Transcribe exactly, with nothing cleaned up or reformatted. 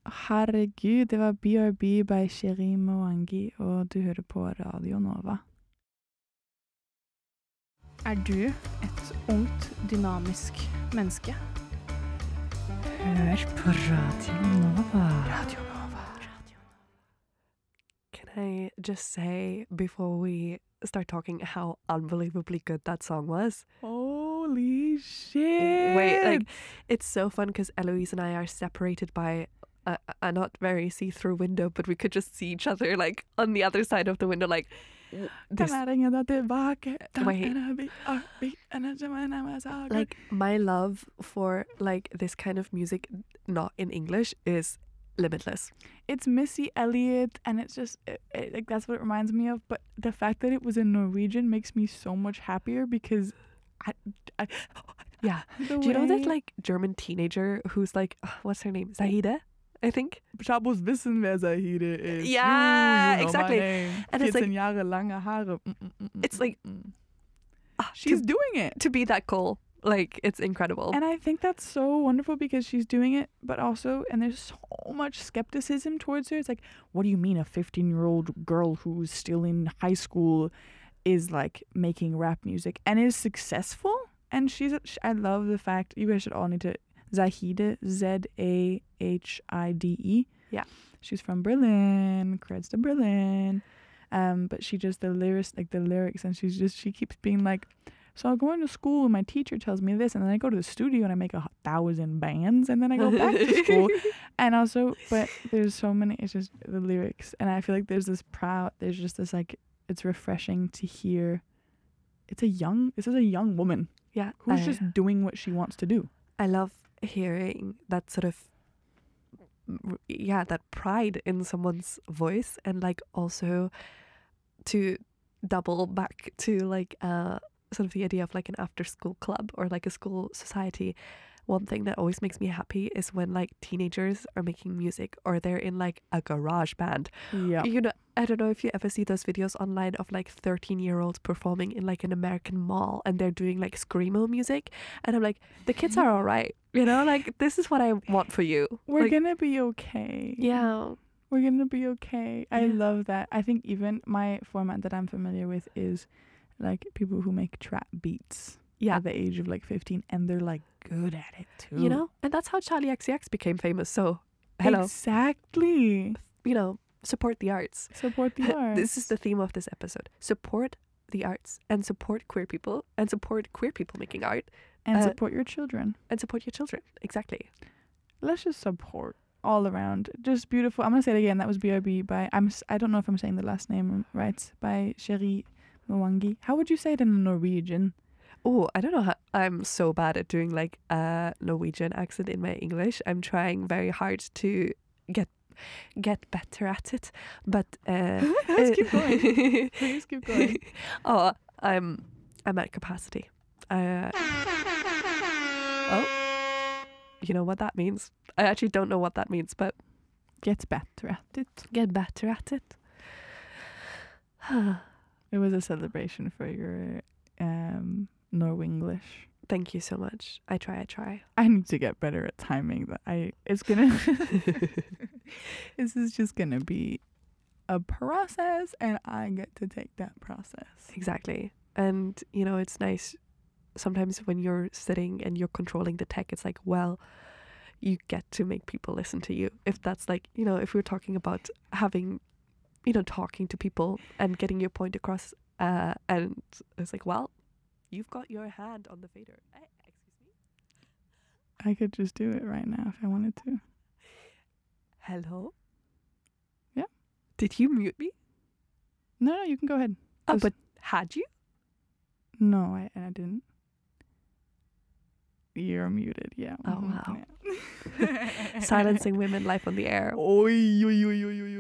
herregud, det var B R B by Sheri Mowangi, og du hører på Radio Nova. Er du et ungt, dynamisk menneske? Hør på Radio Nova. Radio Nova. Radio Nova. Can I just say before we start talking how unbelievably good that song was? Holy shit! Wait, like, it's so fun because Eloise and I are separated by a, a not very see-through window, but we could just see each other, like, on the other side of the window, like, this. Wait. Like, my love for, like, this kind of music not in English is limitless. It's Missy Elliott, and it's just it, it, like that's what it reminds me of. But the fact that it was in Norwegian makes me so much happier because I, I yeah. Do you know that like German teenager who's like, uh, what's her name? Zahide, I think. Ich muss wissen, wer Zahide is. Yeah, you, you know exactly. And it's like Jahre lange Haare. Mm, mm, mm, it's like mm. ah, she's to, doing it to be that cool. Like, it's incredible. And I think that's so wonderful because she's doing it, but also, and there's so much skepticism towards her. It's like, what do you mean a fifteen-year-old girl who's still in high school is, like, making rap music and is successful? And she's, I love the fact, you guys should all need to, Zahide, Z A H I D E. Yeah. She's from Berlin, creds to Berlin. Um, but she just, the lyrics, like the lyrics, and she's just, she keeps being like, so I go into school and my teacher tells me this, and then I go to the studio and I make a thousand bands, and then I go back to school. And also, but there's so many, it's just the lyrics. And I feel like there's this proud, there's just this like, it's refreshing to hear. It's a young, this is a young woman. Yeah. Who's I, just doing what she wants to do. I love hearing that sort of, yeah, that pride in someone's voice, and like also to double back to like, uh, sort of the idea of like an after school club or like a school society. One thing that always makes me happy is when like teenagers are making music or they're in like a garage band. Yeah. You know, I don't know if you ever see those videos online of like thirteen year olds performing in like an American mall and they're doing like screamo music. And I'm like, the kids are all right. You know, like this is what I want for you. We're like, gonna be okay. Yeah. We're gonna be okay. I Yeah. love that. I think even my format that I'm familiar with is like people who make trap beats Yeah. at the age of like fifteen, and they're like good at it too. You know, and that's how Charlie X C X became famous. So, hello. Exactly. You know, support the arts. Support the arts. This is the theme of this episode. Support the arts and support queer people and support queer people making art. And uh, support your children. And support your children. Exactly. Let's just support all around. Just beautiful. I'm going to say it again. That was B R B by, I'm, s- I don't know if I'm saying the last name right, by Sheri Mowangi. How would you say it in Norwegian? Oh, I don't know how. I'm so bad at doing like a Norwegian accent in my English. I'm trying very hard to get get better at it. But uh, Let's keep going. Please keep going. Oh, I'm I'm at capacity. Uh, oh, you know what that means? I actually don't know what that means, but Get better at it. get better at it. It was a celebration for your um, Norwenglish. Thank you so much. I try. I try. I need to get better at timing that. I it's gonna this is just gonna be a process, and I get to take that process. Exactly. And you know, it's nice sometimes when you're sitting and you're controlling the tech, it's like, well, you get to make people listen to you. If that's like, you know, if we're talking about having, you know, talking to people and getting your point across, uh, and it's like, well, you've got your hand on the fader. Eh, excuse me. I could just do it right now if I wanted to. Hello? Yeah. Did you mute me? No, no, you can go ahead. Oh, Just- but had you? No, I I didn't. You're muted, yeah. Oh, Mhm, wow. yeah. Silencing women live on the air. Oi, oi, oi, oi, oi,